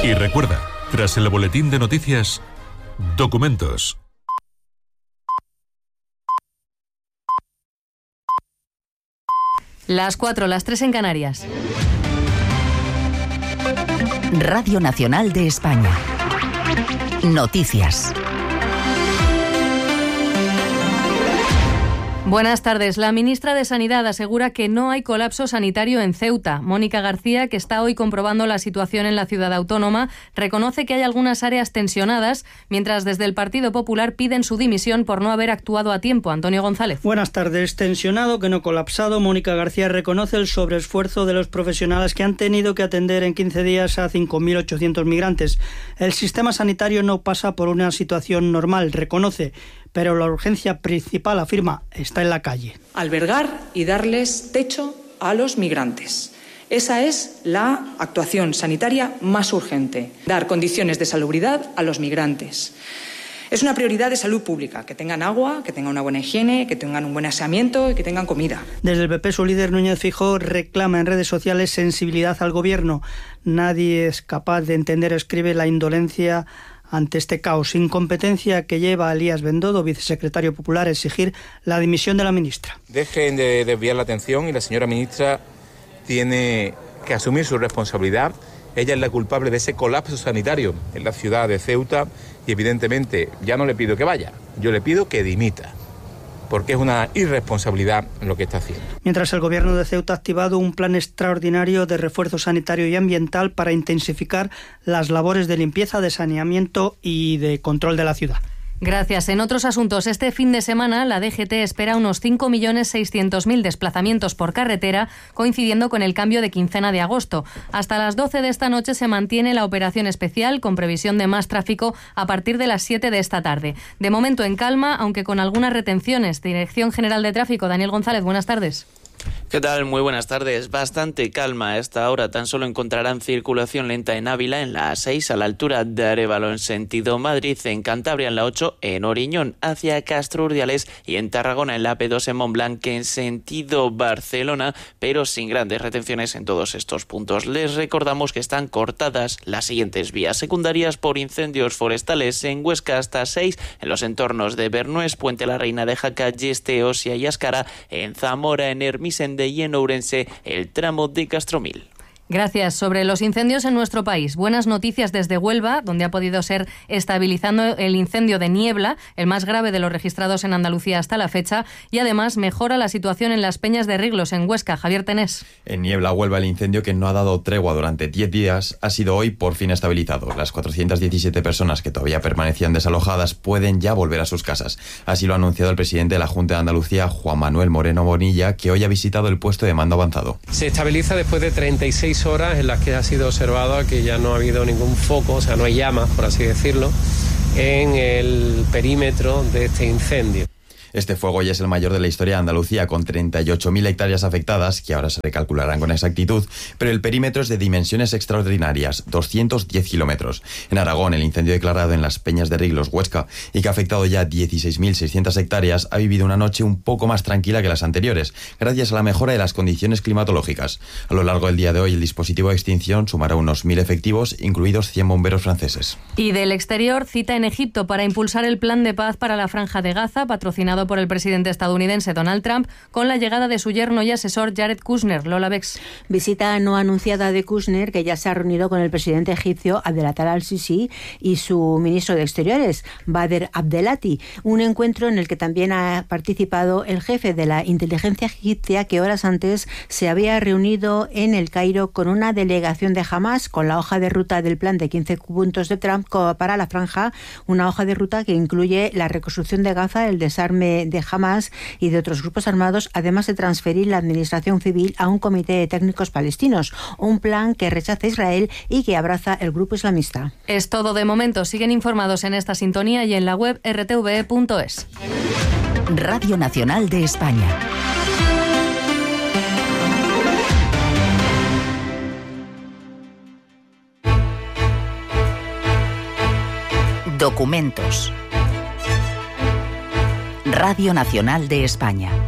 Y recuerda, tras el boletín de noticias, documentos. Las 4, las 3 en Canarias. Radio Nacional de España. Noticias. Buenas tardes. La ministra de Sanidad asegura que no hay colapso sanitario en Ceuta. Mónica García, que está hoy comprobando la situación en la ciudad autónoma, reconoce que hay algunas áreas tensionadas, mientras desde el Partido Popular piden su dimisión por no haber actuado a tiempo. Antonio González. Buenas tardes. Tensionado, que no colapsado, Mónica García reconoce el sobreesfuerzo de los profesionales que han tenido que atender en 15 días a 5.800 migrantes. El sistema sanitario no pasa por una situación normal, reconoce, pero la urgencia principal, afirma, está en la calle. Albergar y darles techo a los migrantes. Esa es la actuación sanitaria más urgente, dar condiciones de salubridad a los migrantes. Es una prioridad de salud pública, que tengan agua, que tengan una buena higiene, que tengan un buen aseamiento y que tengan comida. Desde el PP, su líder Núñez Feijóo reclama en redes sociales sensibilidad al gobierno. Nadie es capaz de entender, escribe, la indolencia ante este caos, incompetencia que lleva a Elías Bendodo, vicesecretario popular, a exigir la dimisión de la ministra. Dejen de desviar la atención y la señora ministra tiene que asumir su responsabilidad. Ella es la culpable de ese colapso sanitario en la ciudad de Ceuta y evidentemente ya no le pido que vaya, yo le pido que dimita, porque es una irresponsabilidad lo que está haciendo. Mientras el gobierno de Ceuta ha activado un plan extraordinario de refuerzo sanitario y ambiental para intensificar las labores de limpieza, de saneamiento y de control de la ciudad. Gracias. En otros asuntos, este fin de semana la DGT espera unos 5.600.000 desplazamientos por carretera, coincidiendo con el cambio de quincena de agosto. Hasta las 12 de esta noche se mantiene la operación especial, con previsión de más tráfico a partir de las 7 de esta tarde. De momento en calma, aunque con algunas retenciones. Dirección General de Tráfico, Daniel González, buenas tardes. ¿Qué tal? Muy buenas tardes. Bastante calma a esta hora. Tan solo encontrarán circulación lenta en Ávila, en la A6, a la altura de Arévalo en sentido Madrid, en Cantabria en la 8, en Oriñón hacia Castro Urdiales y en Tarragona en la AP2 en Montblanc en sentido Barcelona, pero sin grandes retenciones en todos estos puntos. Les recordamos que están cortadas las siguientes vías secundarias por incendios forestales en Huesca hasta 6, en los entornos de Bernués, Puente la Reina de Jaca, Yeste, Osia y Ascara, en Zamora, en Hermisende y en Ourense, el tramo de Castromil. Gracias. Sobre los incendios en nuestro país, buenas noticias desde Huelva, donde ha podido ser estabilizando el incendio de Niebla, el más grave de los registrados en Andalucía hasta la fecha, y además mejora la situación en las Peñas de Riglos, en Huesca. Javier Tenés. En Niebla, Huelva, el incendio, que no ha dado tregua durante 10 días, ha sido hoy por fin estabilizado. Las 417 personas que todavía permanecían desalojadas pueden ya volver a sus casas. Así lo ha anunciado el presidente de la Junta de Andalucía, Juan Manuel Moreno Bonilla, que hoy ha visitado el puesto de mando avanzado. Se estabiliza después de 36 horas en las que ha sido observado que ya no ha habido ningún foco, o sea, no hay llamas, por así decirlo, en el perímetro de este incendio. Este fuego ya es el mayor de la historia de Andalucía, con 38.000 hectáreas afectadas, que ahora se recalcularán con exactitud, pero el perímetro es de dimensiones extraordinarias, 210 kilómetros. En Aragón, el incendio declarado en las Peñas de Riglos, Huesca, y que ha afectado ya 16.600 hectáreas, ha vivido una noche un poco más tranquila que las anteriores, gracias a la mejora de las condiciones climatológicas. A lo largo del día de hoy, el dispositivo de extinción sumará unos 1.000 efectivos, incluidos 100 bomberos franceses. Y del exterior, cita en Egipto para impulsar el plan de paz para la Franja de Gaza, patrocinado por el presidente estadounidense Donald Trump, con la llegada de su yerno y asesor Jared Kushner. Lola Bex. Visita no anunciada de Kushner, que ya se ha reunido con el presidente egipcio Abdelaziz al-Sisi y su ministro de Exteriores, Bader Abdelati. Un encuentro en el que también ha participado el jefe de la inteligencia egipcia, que horas antes se había reunido en El Cairo con una delegación de Hamás, con la hoja de ruta del plan de 15 puntos de Trump para la franja, una hoja de ruta que incluye la reconstrucción de Gaza, el desarme de Hamás y de otros grupos armados, además de transferir la administración civil a un comité de técnicos palestinos, un plan que rechaza Israel y que abraza el grupo islamista. Es todo de momento. Siguen informados en esta sintonía y en la web rtve.es. Radio Nacional de España. Documentos. Radio Nacional de España.